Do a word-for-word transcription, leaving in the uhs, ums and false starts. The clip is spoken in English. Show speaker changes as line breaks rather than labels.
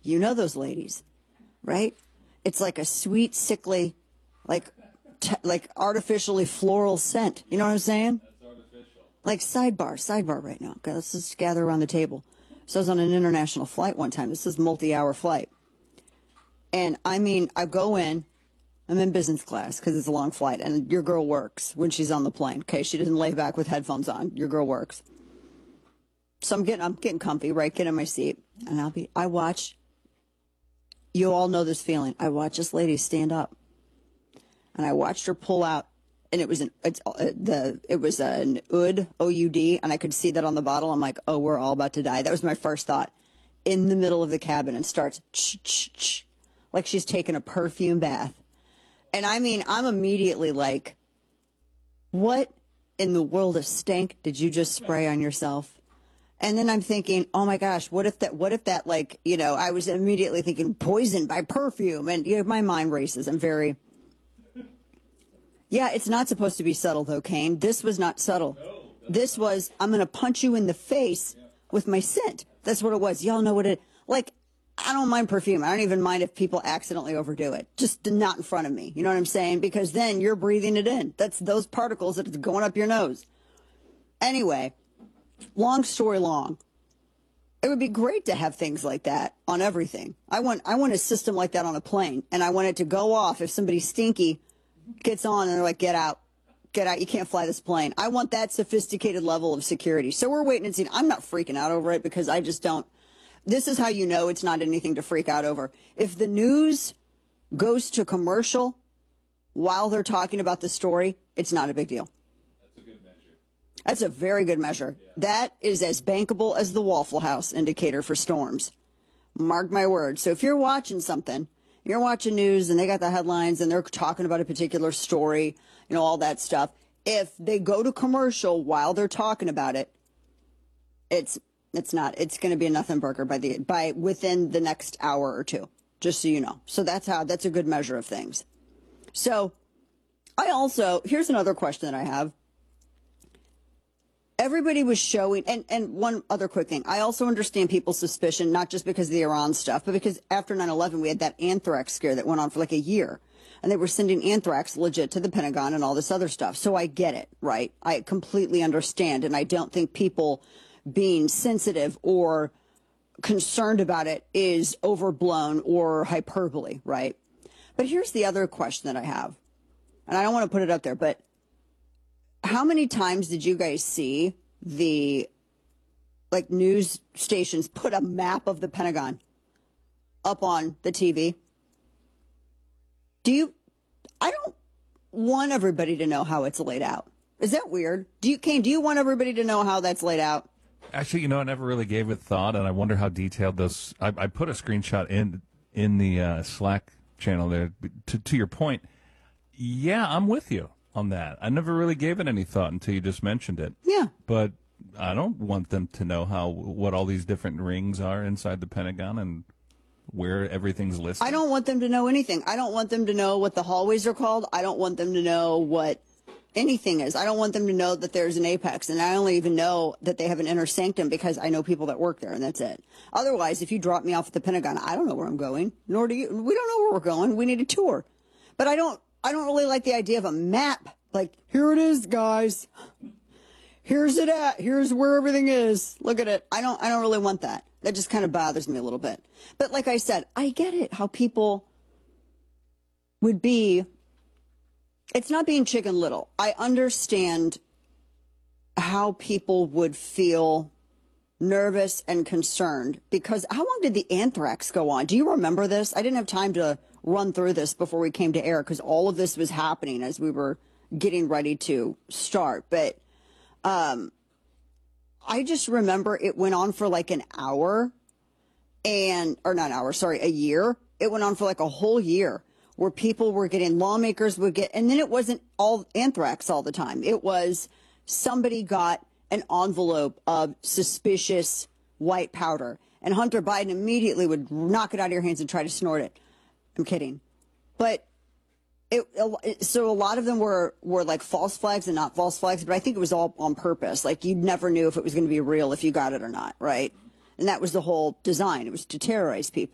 You know those ladies, right? It's like a sweet, sickly, like, t- like artificially floral scent. You know what I'm saying?
That's artificial.
Like sidebar, sidebar right now. Okay, let's just gather around the table. So I was on an international flight one time. This is multi-hour flight. And I mean, I go in, I'm in business class because it's a long flight, and your girl works when she's on the plane. Okay, she doesn't lay back with headphones on. Your girl works. So I'm getting, I'm getting comfy, right? Get in my seat, and I'll be. I watch. You all know this feeling. I watch this lady stand up, and I watched her pull out, and it was an it's uh, the it was an O U D O U D, and I could see that on the bottle. I'm like, oh, we're all about to die. That was my first thought. In the middle of the cabin, and starts ch ch ch, like she's taking a perfume bath. And I mean, I'm immediately like, what in the world of stank did you just spray on yourself? And then I'm thinking, oh my gosh, what if that, what if that, like, you know, I was immediately thinking poisoned by perfume. And you know, my mind races. I'm very, yeah, it's not supposed to be subtle though, Kane. This was not subtle. This was, I'm going to punch you in the face with my scent. That's what it was. Y'all know what it, like, I don't mind perfume. I don't even mind if people accidentally overdo it. Just not in front of me. You know what I'm saying? Because then you're breathing it in. That's those particles that are going up your nose. Anyway, long story long, it would be great to have things like that on everything. I want I want a system like that on a plane, and I want it to go off if somebody stinky gets on and they're like, get out. Get out. You can't fly this plane. I want that sophisticated level of security. So we're waiting and seeing. I'm not freaking out over it because I just don't. This is how you know it's not anything to freak out over. If the news goes to commercial while they're talking about the story, it's not a big deal.
That's a good measure.
That's a very good measure. Yeah. That is as bankable as the Waffle House indicator for storms. Mark my words. So if you're watching something, you're watching news and they got the headlines and they're talking about a particular story, you know, all that stuff. If they go to commercial while they're talking about it, it's It's not. It's going to be a nothing burger by the by within the next hour or two, just so you know. So that's how that's a good measure of things. So I also here's another question that I have. Everybody was showing, and, and one other quick thing. I also understand people's suspicion, not just because of the Iran stuff, but because after nine eleven, we had that anthrax scare that went on for like a year. And they were sending anthrax legit to the Pentagon and all this other stuff. So I get it, right? I completely understand. And I don't think people being sensitive or concerned about it is overblown or hyperbole, right? But here's the other question that I have, and I don't want to put it up there, but how many times did you guys see the, like, news stations put a map of the Pentagon up on the T V? Do you, I don't want everybody to know how it's laid out. Is that weird? Do you, Kane, do you want everybody to know how that's laid out?
Actually, you know, I never really gave it thought, and I wonder how detailed those. I, I put a screenshot in in the uh, Slack channel there. To to your point, yeah, I'm with you on that. I never really gave it any thought until you just mentioned it.
Yeah,
but I don't want them to know how what all these different rings are inside the Pentagon and where everything's listed.
I don't want them to know anything. I don't want them to know what the hallways are called. I don't want them to know what anything is. I don't want them to know that there's an apex, and I only even know that they have an inner sanctum because I know people that work there, and that's it. Otherwise, if you drop me off at the Pentagon, I don't know where I'm going, nor do you. We don't know where we're going. We need a tour. But I don't I don't really like the idea of a map. Like, here it is, guys. Here's it at. Here's where everything is. Look at it. I don't I don't really want that. That just kind of bothers me a little bit. But like I said, I get it, how people would be. It's not being Chicken Little. I understand how people would feel nervous and concerned because how long did the anthrax go on? Do you remember this? I didn't have time to run through this before we came to air because all of this was happening as we were getting ready to start. But um, I just remember it went on for like an hour and, or not an hour, sorry, a year. It went on for like a whole year, where people were getting, lawmakers would get, and then it wasn't all anthrax all the time. It was somebody got an envelope of suspicious white powder, and Hunter Biden immediately would knock it out of your hands and try to snort it. I'm kidding. But it, it so a lot of them were, were like false flags and not false flags, but I think it was all on purpose. Like, you never knew if it was going to be real if you got it or not, right? And that was the whole design. It was to terrorize people.